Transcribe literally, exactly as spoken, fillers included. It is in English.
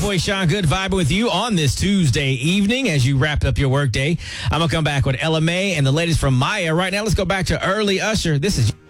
boy Sean Good vibing with you on this Tuesday evening as you wrap up your workday. I'm going to come back with Ella May and the latest from Maya. Right now, let's go back to early Usher. This is...